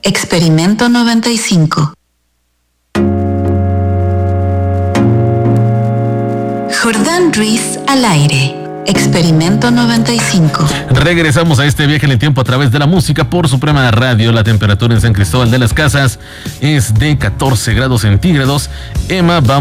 Experimento 95. Jordán Ruiz al aire. Experimento 95. Regresamos a este viaje en el tiempo a través de la música por Suprema Radio. La temperatura en San Cristóbal de las Casas es de 14 grados centígrados. Emma, vamos